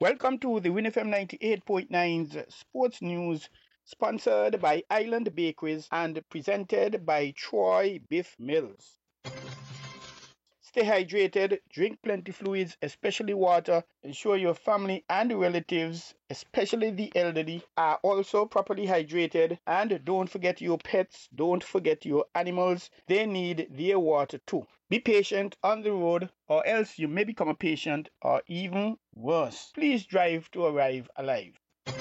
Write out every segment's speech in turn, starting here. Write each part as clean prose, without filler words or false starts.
Welcome to the WinFM 98.9's Sports News, sponsored by Island Bakeries and presented by Troy Biff Mills. Stay hydrated, drink plenty fluids, especially water. Ensure your family and relatives, especially the elderly, are also properly hydrated. And don't forget your pets, don't forget your animals. They need their water too. Be patient on the road, or else you may become a patient, or even worse. Please drive to arrive alive.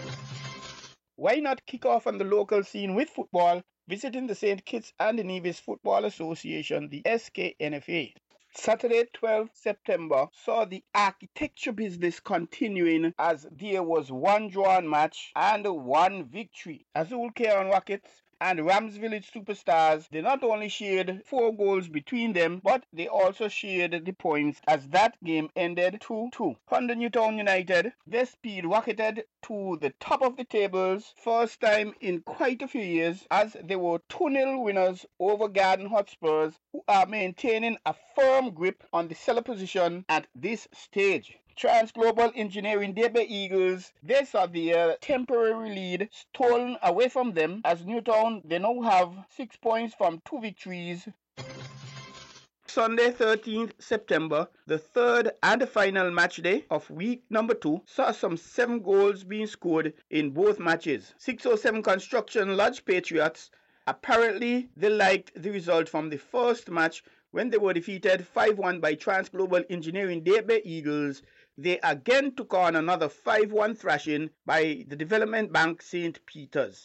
Why not kick off on the local scene with football, visiting the St. Kitts and Nevis Football Association, the SKNFA? Saturday, 12th September, saw the architecture business continuing as there was one drawn match and one victory. Azul Cairn Rockets and Rams Village Superstars, they not only shared 4 goals between them, but they also shared the points as that game ended 2-2. Honda Newtown United, their speed rocketed to the top of the tables, first time in quite a few years, as they were 2-0 winners over Garden Hotspurs, who are maintaining a firm grip on the cellar position at this stage. Transglobal Engineering Debe Eagles, they saw their temporary lead stolen away from them as Newtown, they now have 6 points from 2 victories. Sunday, 13th September, the third and final match day of week number 2, saw some 7 goals being scored in both matches. 607 Construction Lodge Patriots, apparently they liked the result from the first match when they were defeated 5-1 by Transglobal Engineering Debe Eagles. They again took on another 5-1 thrashing by the Development Bank St. Peter's.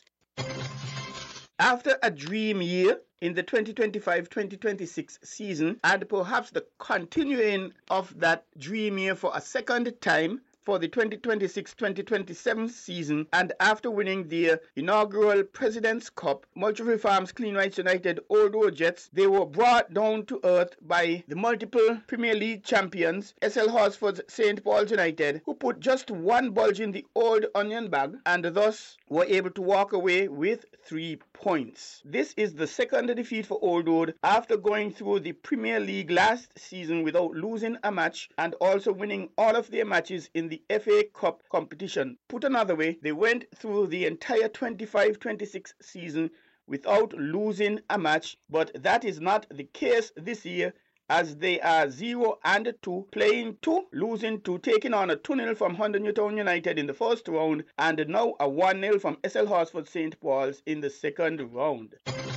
After a dream year in the 2025-2026 season, and perhaps the continuing of that dream year for a second time for the 2026-2027 season, and after winning their inaugural President's Cup, Multroville Farms Clean Rights United Old Road Jets, they were brought down to earth by the multiple Premier League champions, SL Horsford's St. Paul's United, who put just one bulge in the old onion bag and thus were able to walk away with 3 points. This is the second defeat for Old Road after going through the Premier League last season without losing a match and also winning all of their matches in the FA Cup competition. Put another way, they went through the entire 25-26 season without losing a match, but that is not the case this year, as they are 0-2, playing 2, losing 2, taking on a 2-0 from Honda Newtown United in the first round, and now a 1-0 from SL Horsford St. Paul's in the second round.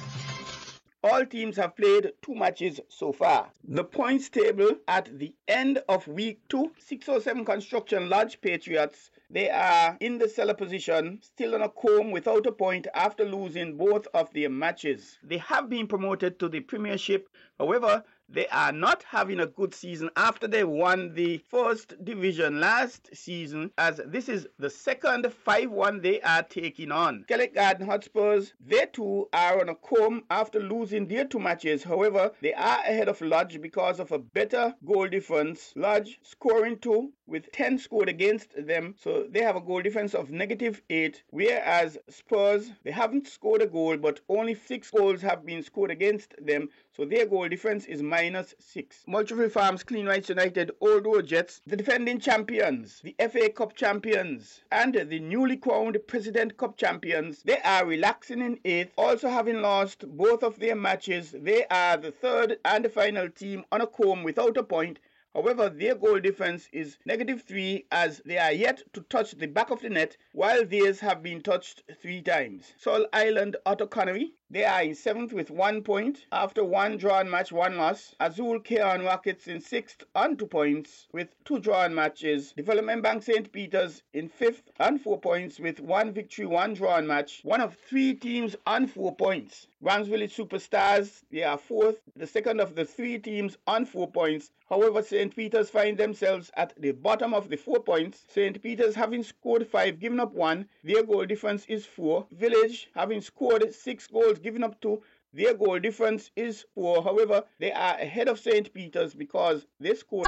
All teams have played 2 matches so far. The points table at the end of week 2, 607 Construction Lodge Patriots, they are in the cellar position, still on a comb without a point after losing both of their matches. They have been promoted to the Premiership, however, they are not having a good season after they won the first division last season, as this is the second 5-1 they are taking on. Kellett Garden Hotspurs, they too are on a comb after losing their 2 matches. However, they are ahead of Lodge because of a better goal difference. Lodge scoring 2 with 10 scored against them, so they have a goal difference of -8, whereas Spurs, they haven't scored a goal, but only 6 goals have been scored against them, so their goal difference is -6. Multroville Farms Clean Rights United Old Road Jets, the defending champions, the FA Cup champions, and the newly crowned President Cup champions, they are relaxing in 8th, also having lost both of their matches. They are the third and final team on a comb without a point. However, their goal difference is -3, as they are yet to touch the back of the net, while theirs have been touched 3 times. Sol Island Otto Connery, they are in 7th with 1 point after 1 drawn match, 1 loss. Azul Cairn Rockets in 6th on 2 points with 2 drawn matches. Development Bank St. Peter's in 5th on 4 points with 1 victory, 1 drawn match. One of 3 teams on 4 points. Rams Village Superstars, they are 4th, the second of the 3 teams on 4 points. However, St. Peter's find themselves at the bottom of the 4 points. St. Peter's having scored 5, given up 1. Their goal difference is 4. Village having scored 6 goals, given up 2. Their goal difference is 4. However, they are ahead of St. Peter's because they scored